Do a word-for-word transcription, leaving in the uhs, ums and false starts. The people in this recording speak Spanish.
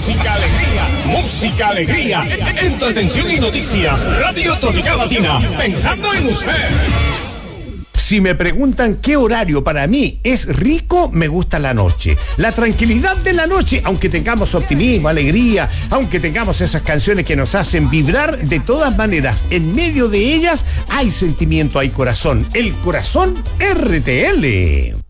Música Alegría, Música Alegría. Entretención y noticias. Radio Tónica Latina. Pensando en usted. Si me preguntan qué horario para mí es rico, me gusta la noche. La tranquilidad de la noche, aunque tengamos optimismo, alegría, aunque tengamos esas canciones que nos hacen vibrar, de todas maneras, en medio de ellas hay sentimiento, hay corazón. El corazón R T L.